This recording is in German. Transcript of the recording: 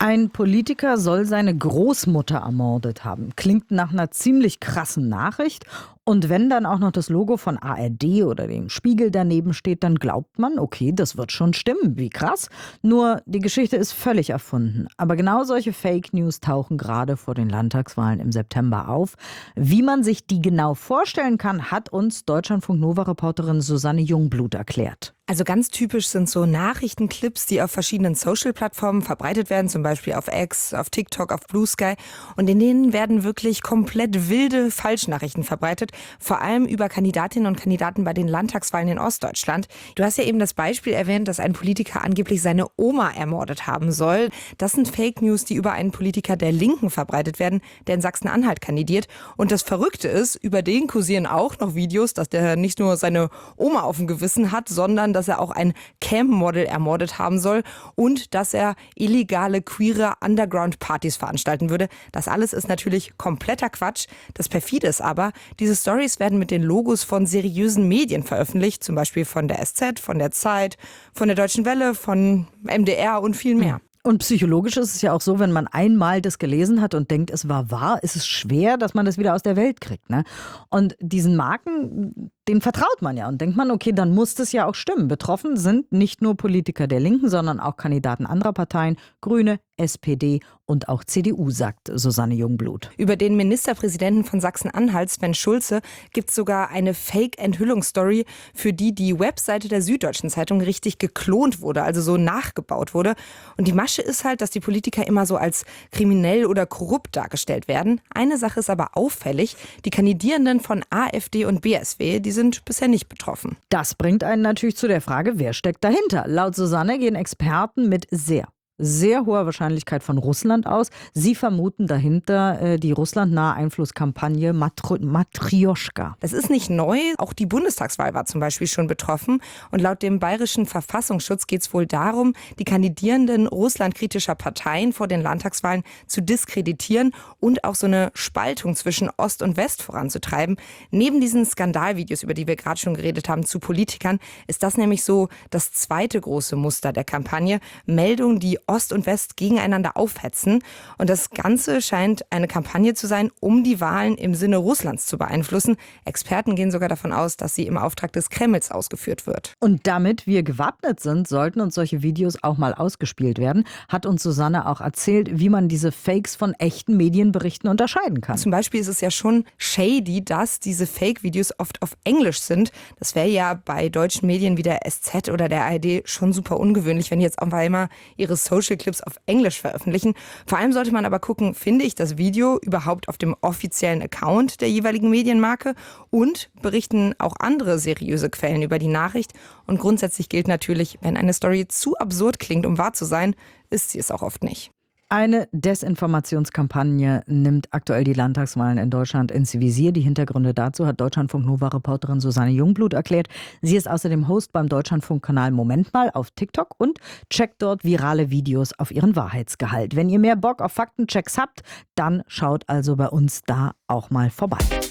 Ein Politiker soll seine Großmutter ermordet haben. Klingt nach einer ziemlich krassen Nachricht. Und wenn dann auch noch das Logo von ARD oder dem Spiegel daneben steht, dann glaubt man, okay, das wird schon stimmen. Wie krass. Nur die Geschichte ist völlig erfunden. Aber genau solche Fake News tauchen gerade vor den Landtagswahlen im September auf. Wie man sich die genau vorstellen kann, hat uns Deutschlandfunk-Nova-Reporterin Susanne Jungblut erklärt. Also ganz typisch sind so Nachrichtenclips, die auf verschiedenen Social-Plattformen verbreitet werden, zum Beispiel auf X, auf TikTok, auf Blue Sky. Und in denen werden wirklich komplett wilde Falschnachrichten verbreitet, vor allem über Kandidatinnen und Kandidaten bei den Landtagswahlen in Ostdeutschland. Du hast ja eben das Beispiel erwähnt, dass ein Politiker angeblich seine Oma ermordet haben soll. Das sind Fake News, die über einen Politiker der Linken verbreitet werden, der in Sachsen-Anhalt kandidiert. Und das Verrückte ist, über den kursieren auch noch Videos, dass der nicht nur seine Oma auf dem Gewissen hat, sondern dass er auch ein Cam-Model ermordet haben soll und dass er illegale queere Underground-Partys veranstalten würde. Das alles ist natürlich kompletter Quatsch. Das perfide ist aber, diese Stories werden mit den Logos von seriösen Medien veröffentlicht, zum Beispiel von der SZ, von der Zeit, von der Deutschen Welle, von MDR und viel mehr. Und psychologisch ist es ja auch so, wenn man einmal das gelesen hat und denkt, es war wahr, ist es schwer, dass man das wieder aus der Welt kriegt. Ne? Und diesen Marken, denen vertraut man ja und denkt man, okay, dann muss das ja auch stimmen. Betroffen sind nicht nur Politiker der Linken, sondern auch Kandidaten anderer Parteien, Grüne, SPD und auch CDU, sagt Susanne Jungblut. Über den Ministerpräsidenten von Sachsen-Anhalt, Sven Schulze, gibt es sogar eine Fake-Enthüllungsstory, für die die Webseite der Süddeutschen Zeitung richtig geklont wurde, also so nachgebaut wurde. Und die Masche ist halt, dass die Politiker immer so als kriminell oder korrupt dargestellt werden. Eine Sache ist aber auffällig, die Kandidierenden von AfD und BSW, die sind bisher nicht betroffen. Das bringt einen natürlich zu der Frage, wer steckt dahinter? Laut Susanne gehen Experten mit sehr hoher Wahrscheinlichkeit von Russland aus. Sie vermuten dahinter die russlandnahe Einflusskampagne Matrioschka. Das ist nicht neu. Auch die Bundestagswahl war zum Beispiel schon betroffen. Und laut dem bayerischen Verfassungsschutz geht es wohl darum, die Kandidierenden russlandkritischer Parteien vor den Landtagswahlen zu diskreditieren und auch so eine Spaltung zwischen Ost und West voranzutreiben. Neben diesen Skandalvideos, über die wir gerade schon geredet haben, zu Politikern, ist das nämlich so das zweite große Muster der Kampagne. Meldungen, die Ost und West gegeneinander aufhetzen. Und das Ganze scheint eine Kampagne zu sein, um die Wahlen im Sinne Russlands zu beeinflussen. Experten gehen sogar davon aus, dass sie im Auftrag des Kremls ausgeführt wird. Und damit wir gewappnet sind, sollten uns solche Videos auch mal ausgespielt werden, hat uns Susanne auch erzählt, wie man diese Fakes von echten Medienberichten unterscheiden kann. Zum Beispiel ist es ja schon shady, dass diese Fake-Videos oft auf Englisch sind. Das wäre ja bei deutschen Medien wie der SZ oder der ARD schon super ungewöhnlich, wenn die jetzt auf einmal ihre Social Clips auf Englisch veröffentlichen. Vor allem sollte man aber gucken, finde ich das Video überhaupt auf dem offiziellen Account der jeweiligen Medienmarke und berichten auch andere seriöse Quellen über die Nachricht. Und grundsätzlich gilt natürlich, wenn eine Story zu absurd klingt, um wahr zu sein, ist sie es auch oft nicht. Eine Desinformationskampagne nimmt aktuell die Landtagswahlen in Deutschland ins Visier. Die Hintergründe dazu hat Deutschlandfunk-Nova-Reporterin Susanne Jungblut erklärt. Sie ist außerdem Host beim Deutschlandfunk-Kanal Moment mal auf TikTok und checkt dort virale Videos auf ihren Wahrheitsgehalt. Wenn ihr mehr Bock auf Faktenchecks habt, dann schaut also bei uns da auch mal vorbei.